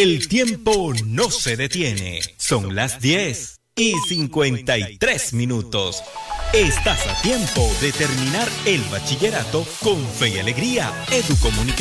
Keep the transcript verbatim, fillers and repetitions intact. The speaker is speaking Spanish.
El tiempo no se detiene. Son las diez y cincuenta y tres minutos. Estás a tiempo de terminar el bachillerato con fe y alegría. Educomunicación.